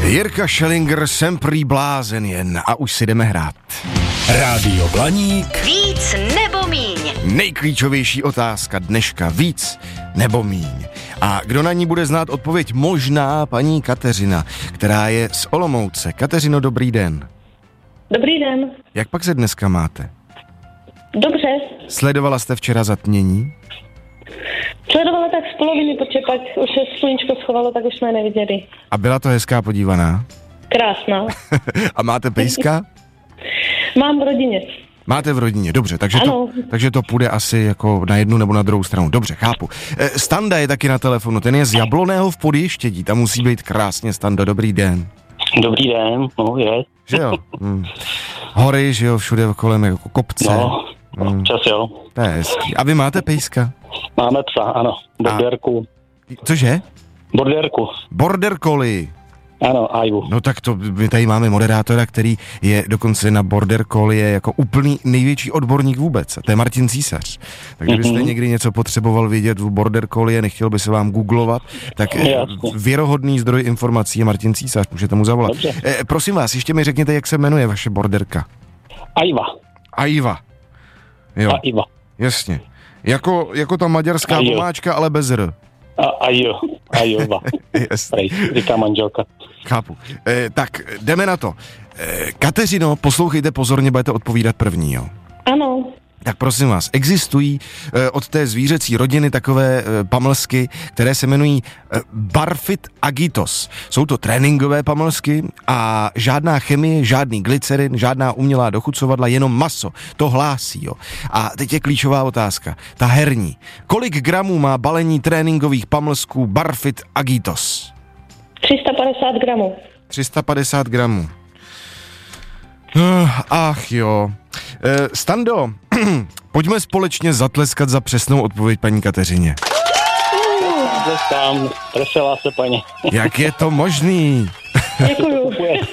Jirka Schellinger, jsem prý blázen jen a už si jdeme hrát. Rádio Blaník. Víc nebo míň? Nejklíčovější otázka dneška, víc nebo míň. A kdo na ní bude znát odpověď? Možná paní Kateřina, která je z Olomouce. Kateřino, dobrý den. Dobrý den. Jak pak se dneska máte? Dobře. Sledovala jste včera zatmění? Sledovala tak z poloviny, protože pak už se sluníčko schovalo, tak už jsme neviděli. A byla to hezká podívaná? Krásná. A máte pejska? Mám v rodině. Máte v rodině, dobře, takže to půjde asi jako na jednu nebo na druhou stranu. Dobře, chápu. Standa je taky na telefonu, ten je z Jabloného v Podještědí, tam musí být krásně. Stando, dobrý den. Dobrý den, je. Že jo? Hory, že jo, všude kolem jako kopce. No, občas jo. To je hezký. A vy máte pejska? Máme psa, ano, borderku. Cože? Borderku. Border collie. Ano, Ajvu. No tak to, my tady máme moderátora, který je dokonce na border collie jako úplný největší odborník vůbec. A to je Martin Císař. Takže kdybyste někdy něco potřeboval vědět v border collie, nechtěl by se vám googlovat, tak věrohodný zdroj informací je Martin Císař, můžete mu zavolat. Prosím vás, ještě mi řekněte, jak se jmenuje vaše borderka. Ajva. Ajva. Jo. Ajva. Jasně. Jako ta maďarská pomáčka, ale bez R. Ajova. Prej, říká manželka. Chápu. Tak, jdeme na to. Kateřino, poslouchejte pozorně, budete odpovídat první, jo? Ano. Tak prosím vás, existují od té zvířecí rodiny takové pamlsky, které se jmenují Barfit agitos. Jsou to tréninkové pamlsky a žádná chemie, žádný glycerin, žádná umělá dochucovadla, jenom maso. To hlásí, jo. A teď je klíčová otázka, ta herní. Kolik gramů má balení tréninkových pamlsků Barfit agitos? 350 gramů. 350 gramů. Ach jo. Stando, pojďme společně zatleskat za přesnou odpověď paní Kateřině. Tleskám, trefila se paní. Jak je to možný? Děkuju.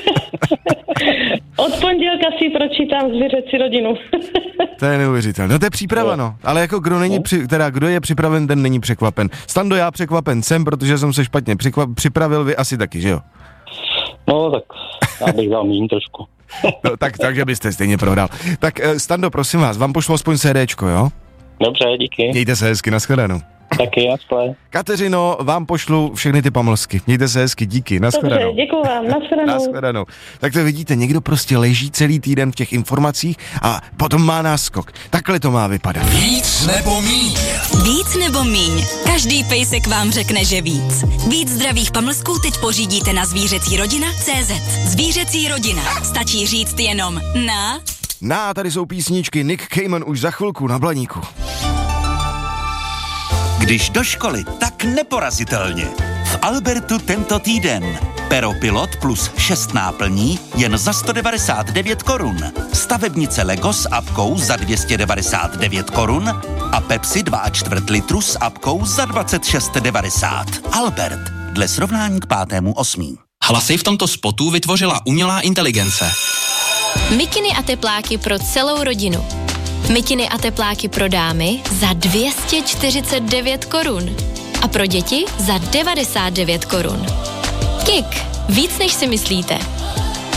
Od pondělka si pročítám zvířecí rodinu. To je neuvěřitelné. No to je příprava, no. Ale jako kdo je připraven, ten není překvapen. Stando, já překvapen jsem, protože jsem se špatně připravil, vy asi taky, že jo? No tak, já bych dal míň trošku. No, takže byste stejně prohrál. Tak Stando, prosím vás, vám pošlo aspoň CDčko, jo? Dobře, díky. Mějte se hezky, nashledanou. Taky, naschle. Kateřino, vám pošlu všechny ty pamlsky. Mějte se hezky, díky, nashledanou. Dobře, děkuju vám, nashledanou. Tak to vidíte, někdo prostě leží celý týden v těch informacích a potom má náskok. Takhle to má vypadat. Víc nebo míň? Víc nebo míň? Každý pejsek vám řekne, že víc. Víc zdravých pamlsků teď pořídíte na zvířecírodina.cz. Zvířecí rodina. Stačí říct jenom na... Tady jsou písničky Nick Cayman už za chvilku na Blaníku. Když do školy, tak neporazitelně. V Albertu tento týden. Peropilot plus 6 náplní jen za 199 korun. Stavebnice Lego s apkou za 299 korun a Pepsi 2,4 litru s apkou za 26,90. Albert, dle srovnání k 5.8. Hlasy v tomto spotu vytvořila umělá inteligence. Mikiny a tepláky pro celou rodinu. Mikiny a tepláky pro dámy za 249 korun. A pro děti za 99 korun. Kik, víc než si myslíte.